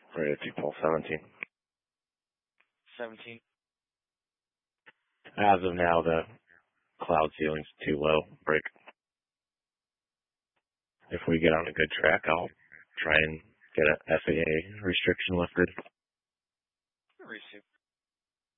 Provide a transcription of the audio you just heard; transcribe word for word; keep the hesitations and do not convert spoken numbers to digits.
Ready to pull seventeen. seventeen. As of now, the cloud ceiling's too low. Break. If we get on a good track, I'll try and get an F A A restriction lifted. Receive.